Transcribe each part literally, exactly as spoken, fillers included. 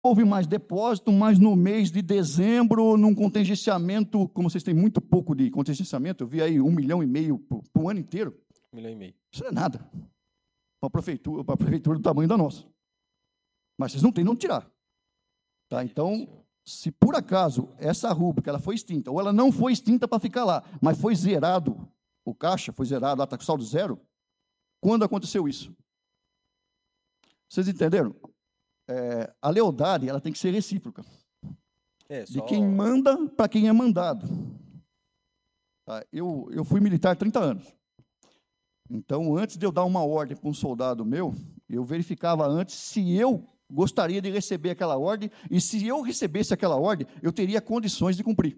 houve mais depósito, mas no mês de dezembro, num contingenciamento, como vocês têm muito pouco de contingenciamento, eu vi aí um milhão e meio para o ano inteiro. Um milhão e meio. Isso é nada para a prefeitura, para a prefeitura do tamanho da nossa. Mas vocês não têm de onde tirar. Tá? Então, se por acaso essa rúbrica ela foi extinta, ou ela não foi extinta para ficar lá, mas foi zerado, o caixa foi zerado, lá está com saldo zero, quando aconteceu isso? Vocês entenderam? É, a lealdade ela tem que ser recíproca. É, só... De quem manda para quem é mandado. Tá? Eu, eu fui militar há trinta anos. Então, antes de eu dar uma ordem para um soldado meu, eu verificava antes se eu gostaria de receber aquela ordem, e se eu recebesse aquela ordem, eu teria condições de cumprir.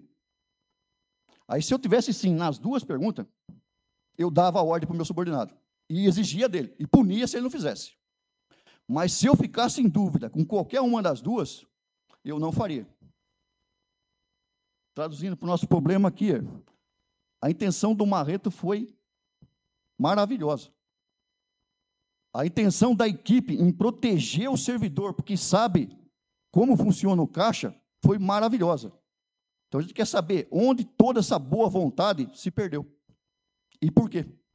Aí, se eu tivesse sim nas duas perguntas, eu dava a ordem para o meu subordinado, e exigia dele, e punia se ele não fizesse. Mas se eu ficasse em dúvida com qualquer uma das duas, eu não faria. Traduzindo para o nosso problema aqui, a intenção do Marreto foi maravilhosa. A intenção da equipe em proteger o servidor, porque sabe como funciona o caixa, foi maravilhosa. Então, a gente quer saber onde toda essa boa vontade se perdeu. E por quê? Se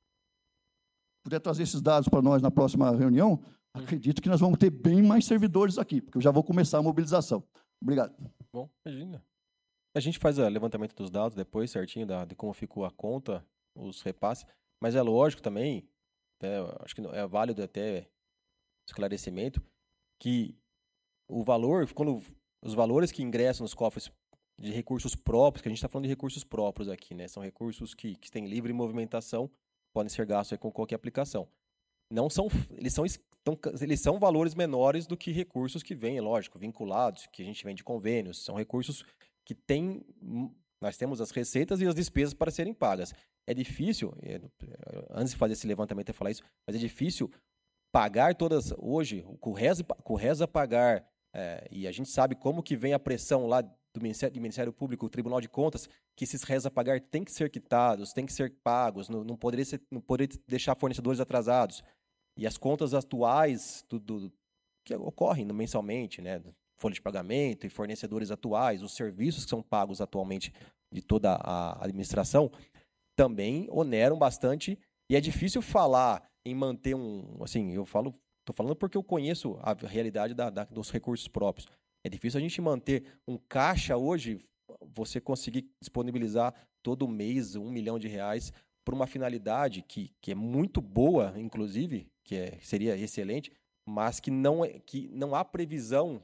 puder trazer esses dados para nós na próxima reunião, acredito que nós vamos ter bem mais servidores aqui, porque eu já vou começar a mobilização. Obrigado. Bom, imagina. A gente faz o levantamento dos dados depois, certinho, da, de como ficou a conta, os repasses, mas é lógico também, é, acho que é válido até esclarecimento, que o valor, quando os valores que ingressam nos cofres de recursos próprios, que a gente está falando de recursos próprios aqui, né? São recursos que, que têm livre movimentação, podem ser gastos aí com qualquer aplicação. Não são, eles são, eles são valores menores do que recursos que vêm, lógico, vinculados, que a gente vem de convênios, são recursos que têm, nós temos as receitas e as despesas para serem pagas. É difícil, antes de fazer esse levantamento e falar isso, mas é difícil pagar todas, hoje, o Reza, o Reza pagar, é, e a gente sabe como que vem a pressão lá do Ministério, do Ministério Público, o Tribunal de Contas, que esses Reza pagar têm que ser quitados, têm que ser pagos, não, não, poderia ser, não poderia deixar fornecedores atrasados. E as contas atuais do, do, que ocorrem mensalmente, né, folha de pagamento e fornecedores atuais, os serviços que são pagos atualmente de toda a administração, também oneram bastante, e é difícil falar em manter um, assim, eu falo, estou falando porque eu conheço a realidade da, da, dos recursos próprios. É difícil a gente manter um caixa hoje, você conseguir disponibilizar todo mês um milhão de reais por uma finalidade que, que é muito boa, inclusive, que é, seria excelente, mas que não, é, que não há previsão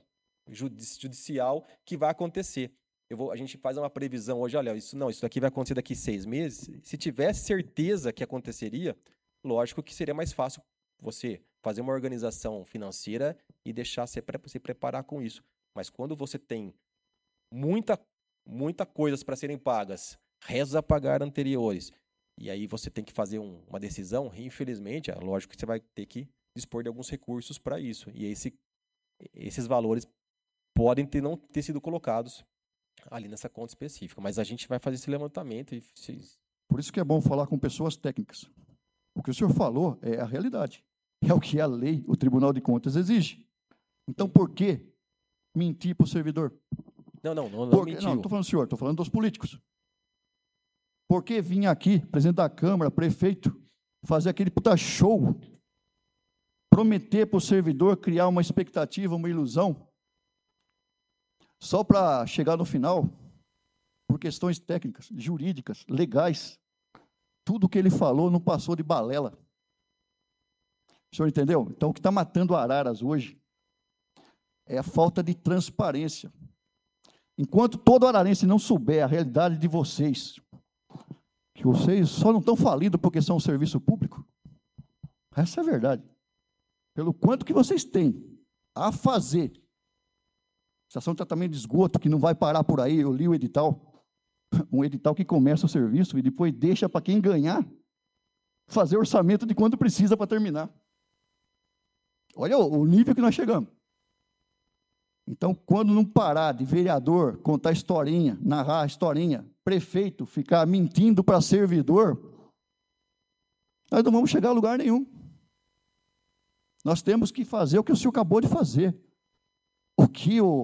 judicial que vai acontecer. Eu vou, a gente faz uma previsão hoje, olha, isso não, isso daqui vai acontecer daqui seis meses. Se tivesse certeza que aconteceria, lógico que seria mais fácil você fazer uma organização financeira e deixar se, se preparar com isso. Mas quando você tem muita, muita coisas para serem pagas, rezos a pagar anteriores, e aí você tem que fazer um, uma decisão, infelizmente, é lógico que você vai ter que dispor de alguns recursos para isso. E esse, esses valores podem ter, não ter sido colocados ali nessa conta específica. Mas a gente vai fazer esse levantamento. E se... Por isso que é bom falar com pessoas técnicas. O que o senhor falou é a realidade. É o que a lei, o Tribunal de Contas exige. Então, por que mentir para o servidor? Não, não, não, não Porque, mentiu. não, estou falando do senhor, estou falando dos políticos. Por que vir aqui, presidente da Câmara, prefeito, fazer aquele puta show, prometer para o servidor criar uma expectativa, uma ilusão, só para chegar no final, por questões técnicas, jurídicas, legais, tudo que ele falou não passou de balela. O senhor entendeu? Então, o que está matando Araras hoje é a falta de transparência. Enquanto todo ararense não souber a realidade de vocês, que vocês só não estão falidos porque são um serviço público, essa é a verdade. Pelo quanto que vocês têm a fazer, estação de tratamento de esgoto, que não vai parar por aí, eu li o edital, um edital que começa o serviço e depois deixa para quem ganhar fazer orçamento de quanto precisa para terminar. Olha o nível que nós chegamos. Então, quando não parar de vereador contar historinha, narrar historinha, prefeito ficar mentindo para servidor, nós não vamos chegar a lugar nenhum. Nós temos que fazer o que o senhor acabou de fazer. o que o